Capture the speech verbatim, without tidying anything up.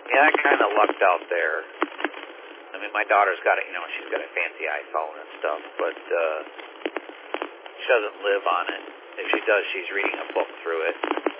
Yeah, I kind of lucked out there. I mean, my daughter's got it, you know, she's got a fancy iPhone and stuff, but uh, she doesn't live on it. If she does, she's reading a book through it.